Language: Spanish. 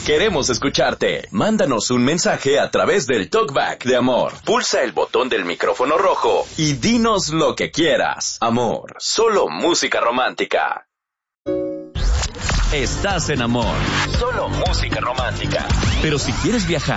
Queremos escucharte. Mándanos un mensaje a través del Talkback de Amor. Pulsa el botón del micrófono rojo y dinos lo que quieras. Amor, solo música romántica. Estás en Amor. Solo música romántica. Pero si quieres viajar